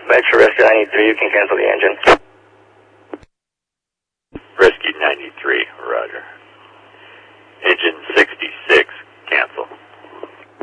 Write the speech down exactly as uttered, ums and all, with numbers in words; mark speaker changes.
Speaker 1: Metro Rescue nine eight three, you can cancel the engine.